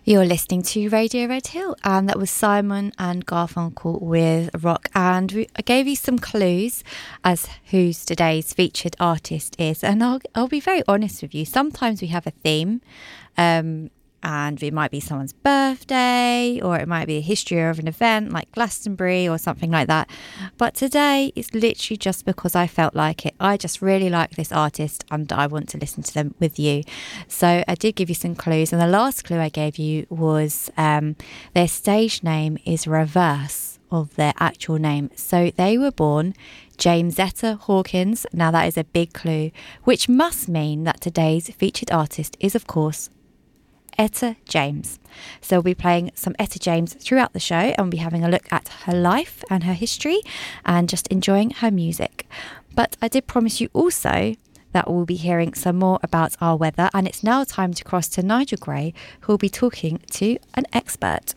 You're listening to Radio Red Hill, and that was Simon and Garfunkel with Rock. And I gave you some clues as who's today's featured artist is. And I'll be very honest with you. Sometimes we have a theme, and it might be someone's birthday, or it might be a history of an event like Glastonbury or something like that. But today it's literally just because I felt like it. I just really like this artist and I want to listen to them with you. So I did give you some clues, and the last clue I gave you was their stage name is reverse of their actual name. So they were born James Etta Hawkins. Now that is a big clue, which must mean that today's featured artist is, of course, Etta James. So we'll be playing some Etta James throughout the show, and we'll be having a look at her life and her history and just enjoying her music. But I did promise you also that we'll be hearing some more about our weather, and it's now time to cross to Nigel Gray, who will be talking to an expert.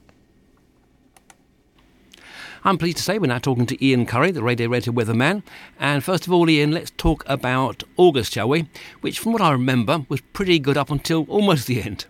I'm pleased to say we're now talking to Ian Curry, the Radio Red Hill weatherman. And first of all, Ian, let's talk about August, shall we? Which, from what I remember, was pretty good up until almost the end.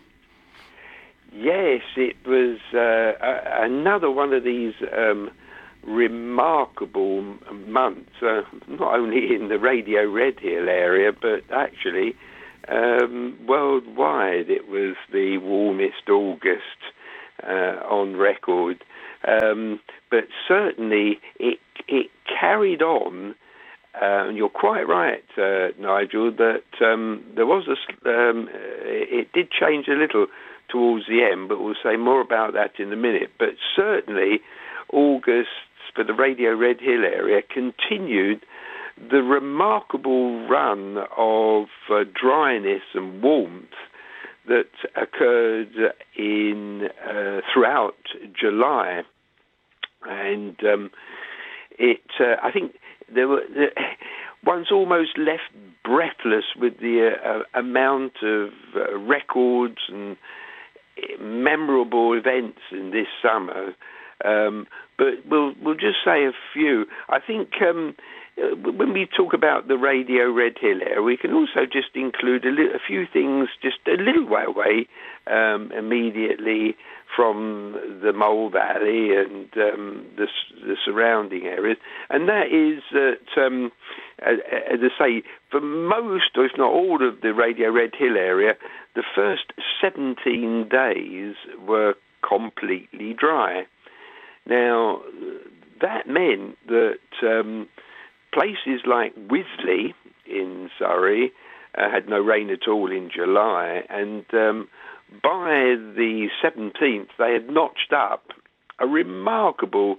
Yes, it was another one of these remarkable months, not only in the Radio Red Hill area, but actually worldwide. It was the warmest August on record. But certainly it carried on, and you're quite right, Nigel, that there was it did change a little towards the end, but we'll say more about that in a minute. But certainly August for the Radio Red Hill area continued the remarkable run of dryness and warmth that occurred in throughout July. And I think one's almost left breathless with the amount of records and memorable events in this summer, but we'll just say a few. I think when we talk about the Radio Red Hill area, we can also just include a few things just a little way away, immediately from the Mole Valley and the surrounding areas, and that is that, as I say, for most, or if not all, of the Radio Red Hill area, the first 17 days were completely dry. Now, that meant that places like Wisley in Surrey had no rain at all in July, and by the 17th, they had notched up a remarkable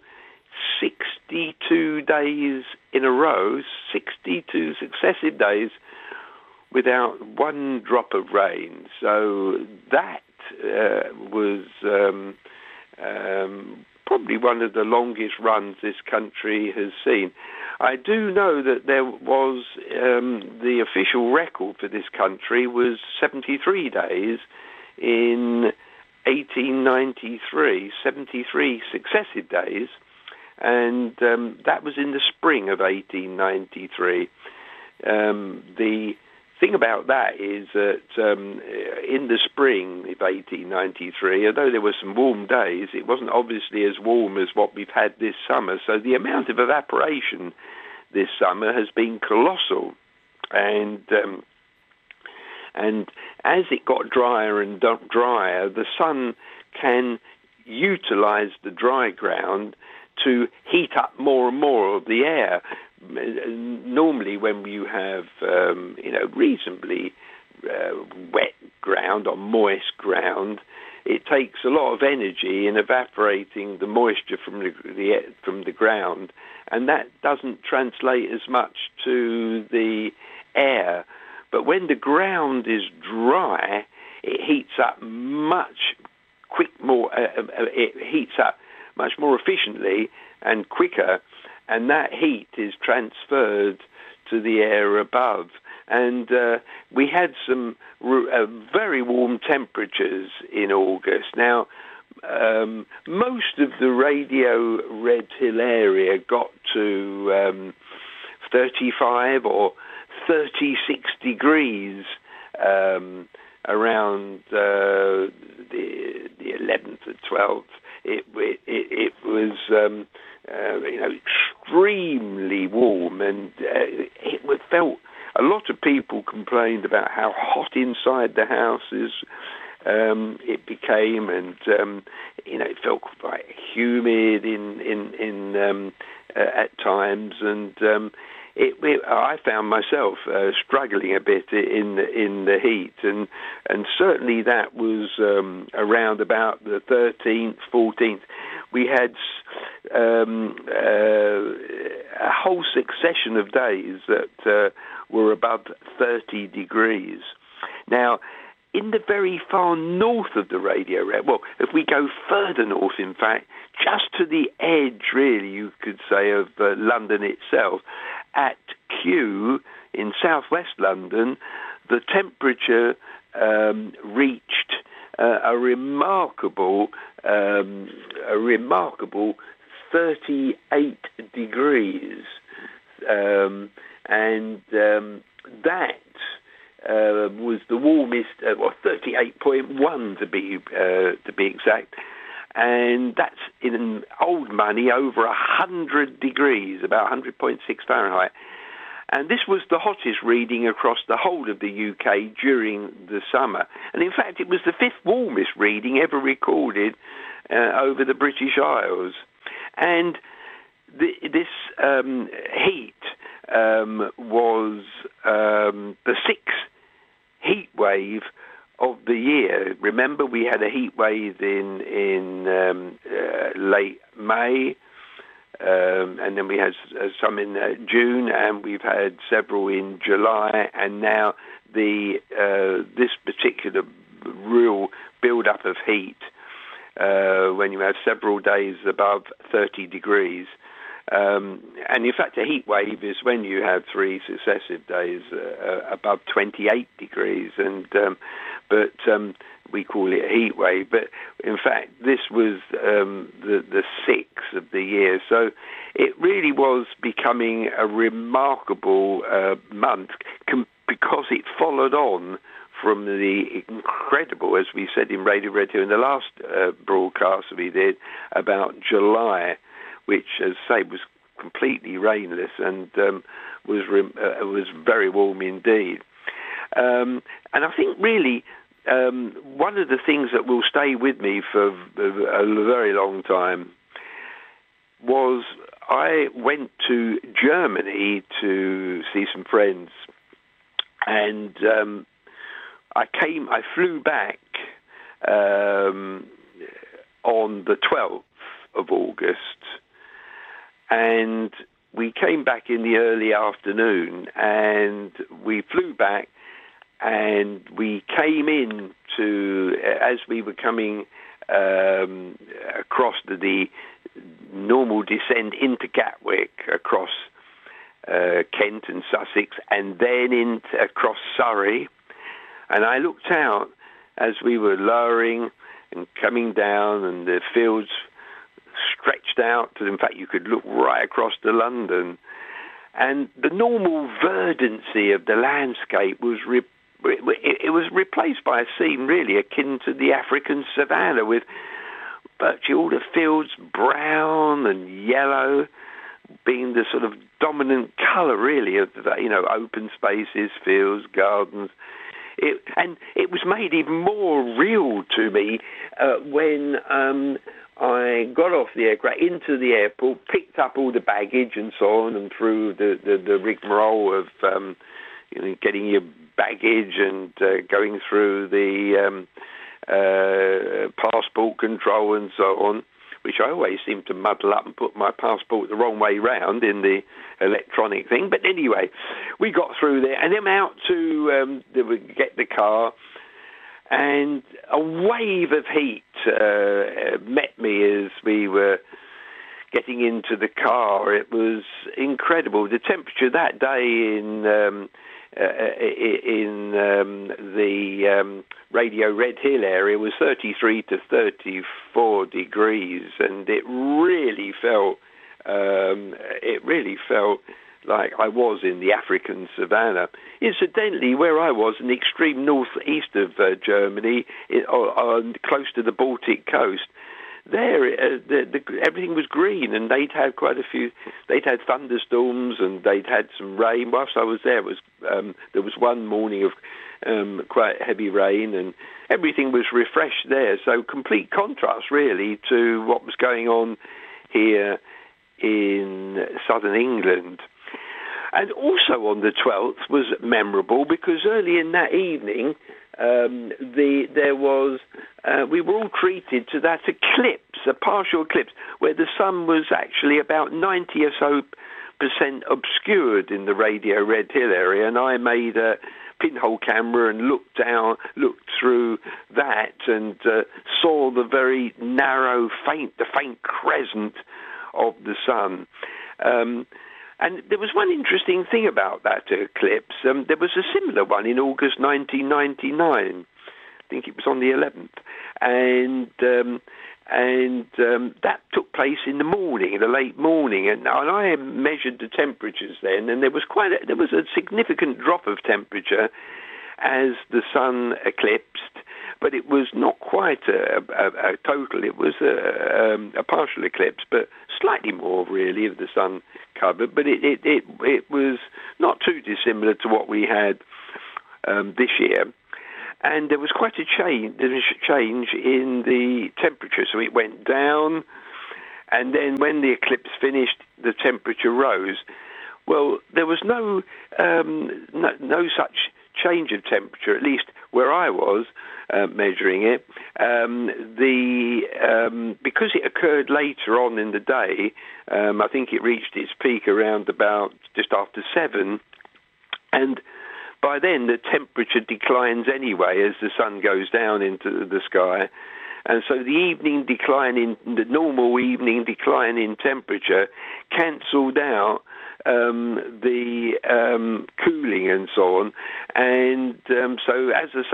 62 days in a row, 62 successive days without one drop of rain. So that was probably one of the longest runs this country has seen. I do know that there was the official record for this country was 73 days in 1893, 73 successive days, and that was in the spring of 1893. The thing about that is that in the spring of 1893, although there were some warm days, it wasn't obviously as warm as what we've had this summer, so the amount of evaporation this summer has been colossal. And as it got drier and drier, the sun can utilize the dry ground to heat up more and more of the air. Normally when you have reasonably wet ground or moist ground, it takes a lot of energy in evaporating the moisture from the ground, and that doesn't translate as much to the air. But when the ground is dry, it heats up much more efficiently and quicker, and that heat is transferred to the air above. And we had some very warm temperatures in August. Now, most of the Radio Red Hill area got to 35 or 36 degrees around the 11th and 12th, it was extremely warm, and it felt. A lot of people complained about how hot inside the houses it became, and it felt quite humid in at times, and I found myself struggling a bit in the heat, and certainly that was around about the 13th, 14th. We had a whole succession of days that were above 30 degrees. Now, in the very far north of the radio red, well, if we go further north, in fact, just to the edge, really, you could say, of London itself, at Kew in southwest London, the temperature reached a remarkable 38 degrees, and that was the warmest, 38.1 to be exact, and that's in old money over 100 degrees, about 100.6 Fahrenheit. And this was the hottest reading across the whole of the UK during the summer. And in fact, it was the fifth warmest reading ever recorded over the British Isles. And this heat was the sixth heat wave of the year. Remember, we had a heat wave in late May, and then we had some in June, and we've had several in July, and now this particular real build-up of heat when you have several days above 30 degrees. And in fact, a heat wave is when you have three successive days above 28 degrees, but we call it a heat wave. But in fact, this was the sixth of the year. So it really was becoming a remarkable month because it followed on from the incredible, as we said in Radio Red Hill in the last broadcast we did, about July, which, as I say, was completely rainless and was very warm indeed. And I think really one of the things that will stay with me for a very long time was I went to Germany to see some friends, and I flew back on the 12th of August, and we came back in the early afternoon, and we flew back, and we came in to, as we were coming across the normal descent into Gatwick, across Kent and Sussex, and then across Surrey, and I looked out as we were lowering and coming down, and the fields stretched out to, in fact, you could look right across to London, and the normal verdancy of the landscape was it was replaced by a scene really akin to the African savannah, with virtually all the fields brown and yellow being the sort of dominant colour really of open spaces, fields, gardens. And it was made even more real to me when I got off the aircraft, into the airport, picked up all the baggage and so on, and through the rigmarole of getting your baggage and going through the passport control and so on, which I always seem to muddle up and put my passport the wrong way round in the electronic thing. But anyway, we got through there, and then out to get the car, and a wave of heat met me as we were getting into the car. It was incredible. The temperature that day in the Radio Red Hill area was 33 to 34 degrees, and it really felt like I was in the African savannah. Incidentally, where I was in the extreme northeast of Germany, close to the Baltic coast, there everything was green, and they'd had they'd had thunderstorms and they'd had some rain. Whilst I was there, there was one morning of quite heavy rain, and everything was refreshed there. So complete contrast, really, to what was going on here in southern England. And also on the 12th was memorable because early in that evening, we were all treated to that eclipse, a partial eclipse, where the sun was actually about 90 or so % obscured in the Radio Red Hill area, and I made a pinhole camera and looked through that and saw the very narrow, faint crescent of the sun. And there was one interesting thing about that eclipse. There was a similar one in August 1999. I think it was on the 11th. And that took place in the morning, in the late morning. And I measured the temperatures then, and there was a significant drop of temperature as the sun eclipsed. But it was not quite a total. It was a partial eclipse, but slightly more, really, of the sun covered. But it was not too dissimilar to what we had this year. And there was quite a change in the temperature. So it went down, and then when the eclipse finished, the temperature rose. Well, there was no such change of temperature, at least where I was measuring it. Because it occurred later on in the day, I think it reached its peak around about just after 7, and by then the temperature declines anyway as the sun goes down into the sky. And so the normal evening decline in temperature cancelled out the cooling and so on, and so as the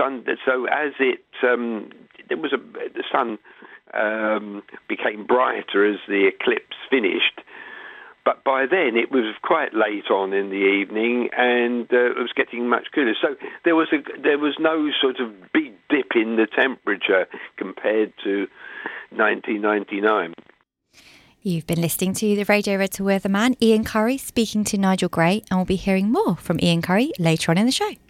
sun became brighter as the eclipse finished. But by then it was quite late on in the evening, and it was getting much cooler. So there was no sort of big dip in the temperature compared to 1999. You've been listening to the Radio Red Weatherman, Ian Curry, speaking to Nigel Gray, and we'll be hearing more from Ian Curry later on in the show.